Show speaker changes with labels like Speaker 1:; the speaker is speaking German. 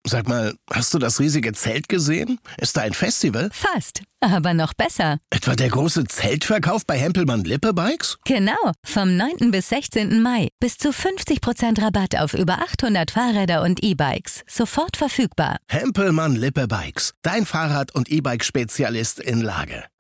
Speaker 1: Sag mal, hast du das riesige Zelt gesehen? Ist da ein Festival?
Speaker 2: Fast, aber noch besser.
Speaker 1: Etwa der große Zeltverkauf bei Hempelmann-Lippe Bikes?
Speaker 2: Genau, vom 9. bis 16. Mai. Bis zu 50% Rabatt auf über 800 Fahrräder und E-Bikes. Sofort verfügbar.
Speaker 1: Hempelmann-Lippe Bikes, dein Fahrrad- und E-Bike-Spezialist in Lage.